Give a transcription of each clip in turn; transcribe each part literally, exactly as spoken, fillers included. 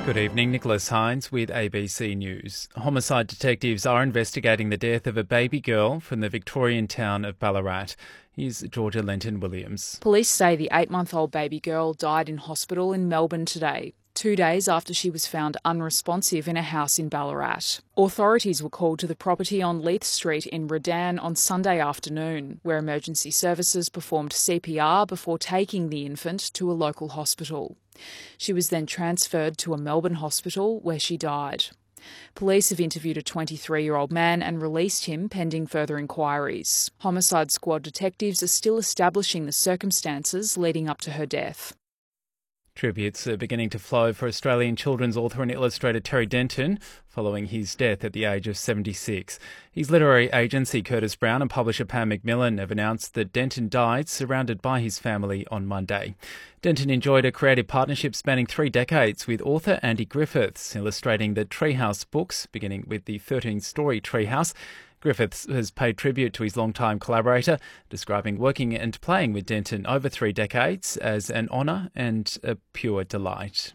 Good evening, Nicholas Hines with A B C News. Homicide detectives are investigating the death of a baby girl from the Victorian town of Ballarat. Here's Georgia Lenton-Williams. Police say the eight-month-old baby girl died in hospital in Melbourne today, two days after she was found unresponsive in a house in Ballarat. Authorities were called to the property on Leith Street in Redan on Sunday afternoon, where emergency services performed C P R before taking the infant to a local hospital. She was then transferred to a Melbourne hospital where she died. Police have interviewed a twenty-three-year-old man and released him pending further inquiries. Homicide Squad detectives are still establishing the circumstances leading up to her death. Tributes are beginning to flow for Australian children's author and illustrator Terry Denton following his death at the age of seventy-six. His literary agency Curtis Brown and publisher Pam McMillan have announced that Denton died surrounded by his family on Monday. Denton enjoyed a creative partnership spanning three decades with author Andy Griffiths, illustrating the Treehouse books, beginning with the thirteen-story Treehouse. Griffiths has paid tribute to his longtime collaborator, describing working and playing with Denton over three decades as an honour and a pure delight.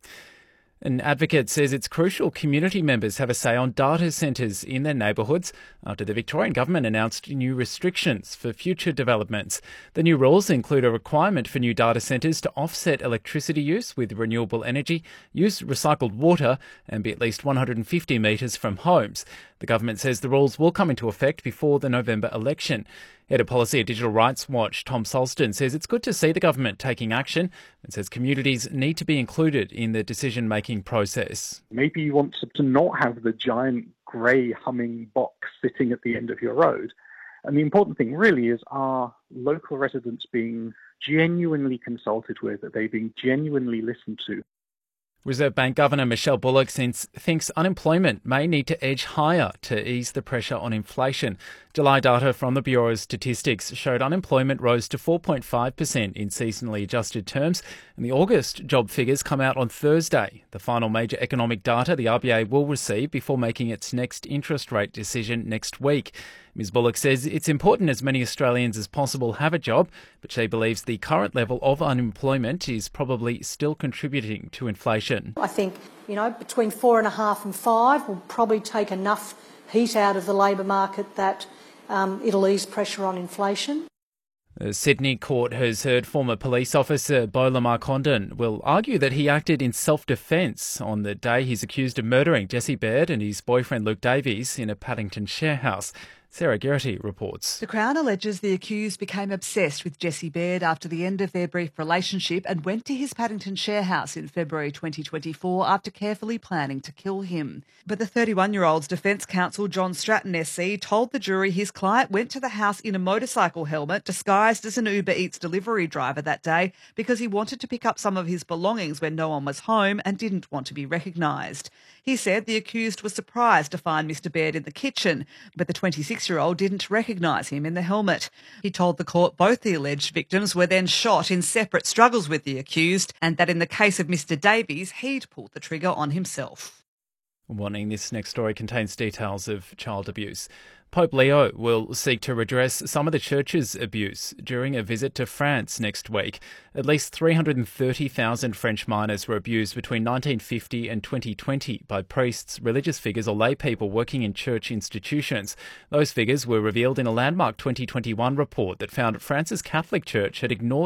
An advocate says it's crucial community members have a say on data centres in their neighbourhoods after the Victorian government announced new restrictions for future developments. The new rules include a requirement for new data centres to offset electricity use with renewable energy, use recycled water and be at least one hundred fifty metres from homes. The government says the rules will come into effect before the November election. Head of Policy at Digital Rights Watch, Tom Solston, says it's good to see the government taking action and says communities need to be included in the decision-making process. Maybe you want to not have the giant grey humming box sitting at the end of your road. And the important thing really is, are local residents being genuinely consulted with? Are they being genuinely listened to? Reserve Bank Governor Michelle Bullock thinks unemployment may need to edge higher to ease the pressure on inflation. July data from the Bureau of Statistics showed unemployment rose to four point five percent in seasonally adjusted terms, and the August job figures come out on Thursday, the final major economic data the R B A will receive before making its next interest rate decision next week. Miz Bullock says it's important as many Australians as possible have a job, but she believes the current level of unemployment is probably still contributing to inflation. I think, you know, between four and a half and five will probably take enough heat out of the labour market that um, it'll ease pressure on inflation. The Sydney court has heard former police officer Beau Lamar Condon will argue that he acted in self-defence on the day he's accused of murdering Jesse Baird and his boyfriend Luke Davies in a Paddington share house. Sarah Geraghty reports. The Crown alleges the accused became obsessed with Jesse Baird after the end of their brief relationship and went to his Paddington share house in February twenty twenty-four after carefully planning to kill him. But the thirty-one-year-old's defence counsel John Stratton S C told the jury his client went to the house in a motorcycle helmet disguised as an Uber Eats delivery driver that day because he wanted to pick up some of his belongings when no one was home and didn't want to be recognised. He said the accused was surprised to find Mister Baird in the kitchen, but the twenty-six-year-old didn't recognise him in the helmet. He told the court both the alleged victims were then shot in separate struggles with the accused and that in the case of Mister Davies, he'd pulled the trigger on himself. Warning, this next story contains details of child abuse. Pope Leo will seek to redress some of the church's abuse during a visit to France next week. At least three hundred thirty thousand French minors were abused between nineteen fifty and twenty twenty by priests, religious figures or lay people working in church institutions. Those figures were revealed in a landmark twenty twenty-one report that found France's Catholic Church had ignored